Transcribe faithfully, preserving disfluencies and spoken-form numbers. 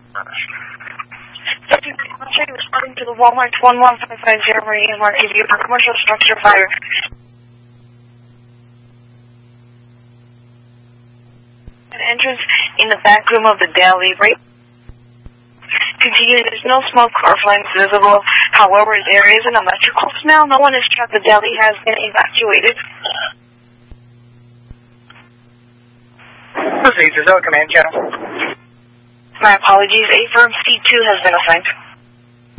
Responding to the Walmart one one five five zero Meridian Market View for commercial structure fire. An entrance in the back room of the deli, right? Continue, there's no smoke or flames visible. However, there is an electrical smell. No one is trapped. The deli has been evacuated. Proceed to Zone Command Channel. My apologies. A firm C two has been assigned.